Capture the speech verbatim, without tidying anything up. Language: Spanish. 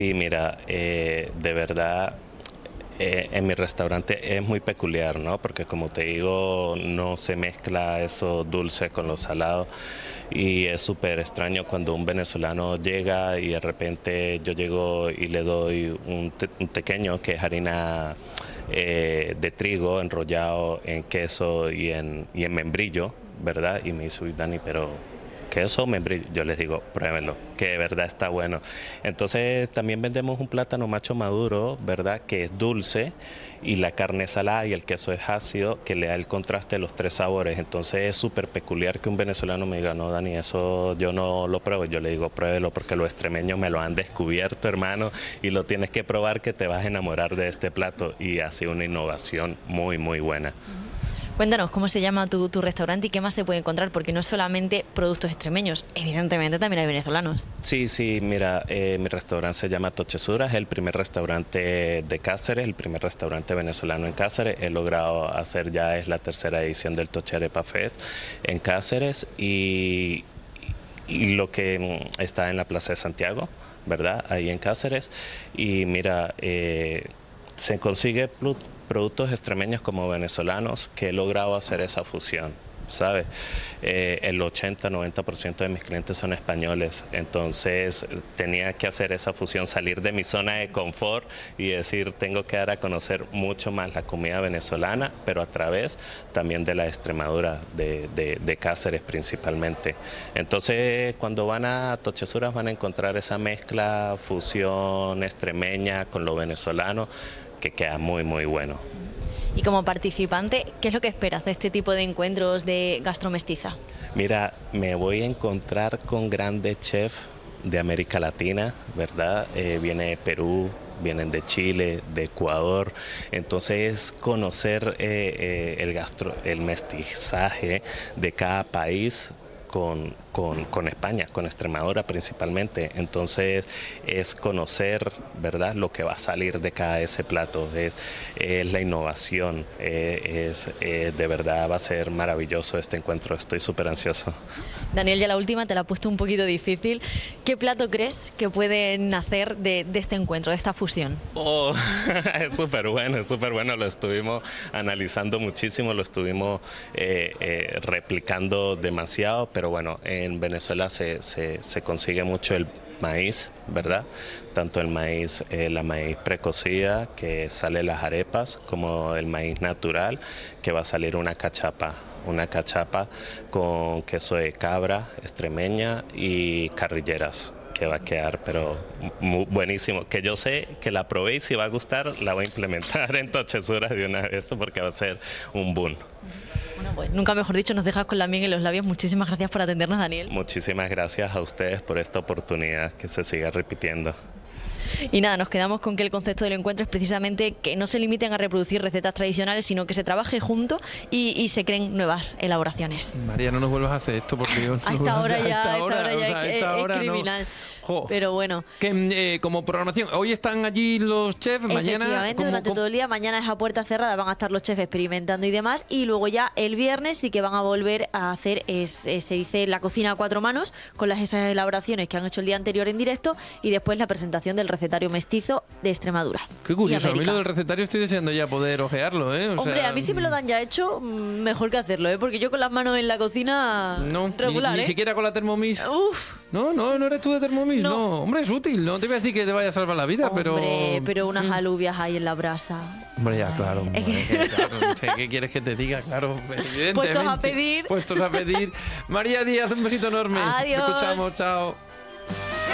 Y mira, eh, de verdad, eh, en mi restaurante es muy peculiar, ¿no? Porque como te digo, no se mezcla eso dulce con lo salado y es súper extraño cuando un venezolano llega y de repente yo llego y le doy un, te- un tequeño que es harina eh, de trigo enrollado en queso y en, y en membrillo, ¿verdad? Y me dice, "Uy, Dani, pero queso o membrillo". Yo les digo, pruébenlo, que de verdad está bueno. Entonces también vendemos un plátano macho maduro, ¿verdad? Que es dulce y la carne es salada y el queso es ácido, que le da el contraste de los tres sabores. Entonces es súper peculiar que un venezolano me diga, no, Dani, eso yo no lo pruebo. Yo le digo, pruébelo porque los extremeños me lo han descubierto, hermano, y lo tienes que probar que te vas a enamorar de este plato. Y hace una innovación muy, muy buena. Cuéntanos cómo se llama tu, tu restaurante y qué más se puede encontrar, porque no es solamente productos extremeños, evidentemente también hay venezolanos. Sí, sí, mira, eh, mi restaurante se llama Tochesura, es el primer restaurante de Cáceres, el primer restaurante venezolano en Cáceres. He logrado hacer ya, es la tercera edición del Toche Arepa Fest en Cáceres y, y lo que mm, está en la Plaza de Santiago, ¿verdad? Ahí en Cáceres. Y mira, eh, se consigue plu- productos extremeños como venezolanos que he logrado hacer esa fusión. ¿Sabes? Eh, el ochenta noventa por ciento de mis clientes son españoles, entonces eh, tenía que hacer esa fusión, salir de mi zona de confort y decir, tengo que dar a conocer mucho más la comida venezolana, pero a través también de la Extremadura, de, de, de Cáceres principalmente. Entonces, cuando van a Tochesuras van a encontrar esa mezcla, fusión extremeña con lo venezolano, que queda muy, muy bueno. Y como participante, ¿qué es lo que esperas de este tipo de encuentros de gastromestiza? Mira, me voy a encontrar con grandes chefs de América Latina, ¿verdad? Eh, viene de Perú, vienen de Chile, de Ecuador. Entonces, conocer eh, eh, el gastro, el mestizaje de cada país con, con, con España, con Extremadura principalmente. Entonces es conocer, ¿verdad?, lo que va a salir de cada ese plato, es, es la innovación, eh, es, eh, de verdad va a ser maravilloso este encuentro, estoy súper ansioso. Daniel, ya la última te la he puesto un poquito difícil. ¿Qué plato crees que puede nacer de, de este encuentro, de esta fusión? Oh, es súper bueno, es súper bueno, lo estuvimos analizando muchísimo, lo estuvimos eh, eh, replicando demasiado, pero bueno, en Venezuela se, se, se consigue mucho el maíz, ¿verdad? Tanto el maíz, eh, la maíz precocida, que sale las arepas, como el maíz natural, que va a salir una cachapa. Una cachapa con queso de cabra, extremeña y carrilleras, que va a quedar, pero muy buenísimo. Que yo sé que la probé y si va a gustar, la voy a implementar en Tochesuras de una vez, porque va a ser un boom. Bueno, pues nunca mejor dicho, nos dejas con la miel en los labios. Muchísimas gracias por atendernos, Daniel. Muchísimas gracias a ustedes por esta oportunidad que se siga repitiendo. Y nada, nos quedamos con que el concepto del encuentro es precisamente que no se limiten a reproducir recetas tradicionales, sino que se trabaje junto y, y se creen nuevas elaboraciones. María, no nos vuelvas a hacer esto, por Dios. A esta hora ya, A esta a esta hora o ya sea, a es, esta es hora no. criminal. Jo. Pero bueno. Que, eh, como programación, hoy están allí los chefs, mañana... Efectivamente, ¿cómo- durante cómo- todo el día, mañana es a puerta cerrada, van a estar los chefs experimentando y demás, y luego ya el viernes sí que van a volver a hacer, es, es- se dice, la cocina a cuatro manos, con las esas elaboraciones que han hecho el día anterior en directo, y después la presentación del recetario mestizo de Extremadura. Qué y curioso, a mí América. lo del recetario estoy deseando ya poder ojearlo, ¿eh? O Hombre, sea, a mí si me lo dan ya hecho, mm, mejor que hacerlo, ¿eh? Porque yo con las manos en la cocina No, ni- regular, ni, ¿eh? siquiera con la Thermomix. Uf, No, no, no eres tú de Thermomix, no. No. Hombre, es útil, no te voy a decir que te vaya a salvar la vida, pero... hombre, pero unas alubias ahí en la brasa. Hombre, ya, claro. Es hombre, que- que claro, no sé, ¿qué quieres que te diga? Claro, evidentemente. Puestos a pedir. Puestos a pedir. María Díaz, un besito enorme. Adiós. Te escuchamos, chao.